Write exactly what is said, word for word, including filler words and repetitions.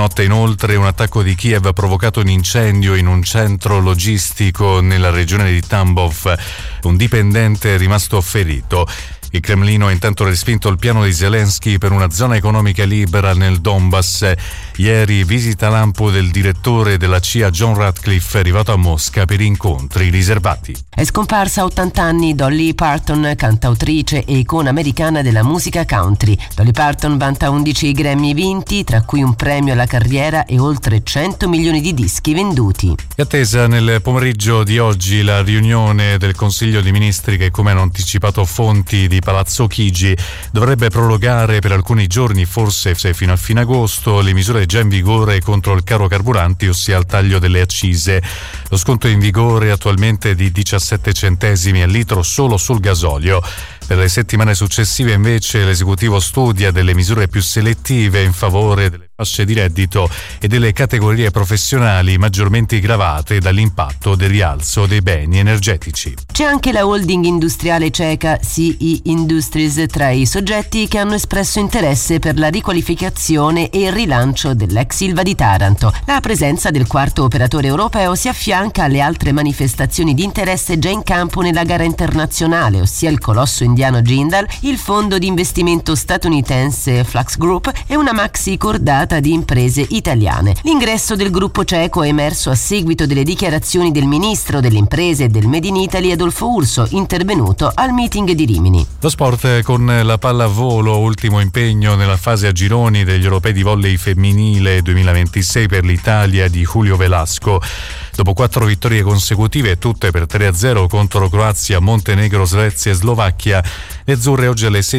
Stanotte inoltre un attacco di Kiev ha provocato un incendio in un centro logistico nella regione di Tambov. Un dipendente è rimasto ferito. Il Cremlino ha intanto respinto il piano di Zelensky per una zona economica libera nel Donbass. Ieri visita lampo del direttore della C I A John Ratcliffe, arrivato a Mosca per incontri riservati. È scomparsa a ottanta anni Dolly Parton, cantautrice e icona americana della musica country. Dolly Parton vanta undici Grammy vinti, tra cui un premio alla carriera e oltre cento milioni di dischi venduti. È attesa nel pomeriggio di oggi la riunione del Consiglio dei Ministri che, come hanno anticipato fonti di Palazzo Chigi, dovrebbe prorogare per alcuni giorni, forse fino a fine agosto, le misure già in vigore contro il caro carburanti, ossia il taglio delle accise. Lo sconto è in vigore attualmente di diciassette centesimi al litro solo sul gasolio. Per le settimane successive invece l'esecutivo studia delle misure più selettive in favore delle fasce di reddito e delle categorie professionali maggiormente gravate dall'impatto del rialzo dei beni energetici. C'è anche la holding industriale ceca C E Industries tra i soggetti che hanno espresso interesse per la riqualificazione e il rilancio dell'ex Ilva di Taranto. La presenza del quarto operatore europeo si affianca alle altre manifestazioni di interesse già in campo nella gara internazionale, ossia il colosso indiano Jindal, il fondo di investimento statunitense Flux Group e una maxi cordata di imprese italiane. L'ingresso del gruppo ceco è emerso a seguito delle dichiarazioni del ministro delle imprese e del Made in Italy Adolfo Urso, intervenuto al meeting di Rimini. Lo sport con la pallavolo, ultimo impegno nella fase a gironi degli europei di volley femminile duemilaventisei per l'Italia di Julio Velasco. Dopo quattro vittorie consecutive, tutte per tre a zero contro Croazia, Montenegro, Svezia e Slovacchia, le azzurre oggi alle sedici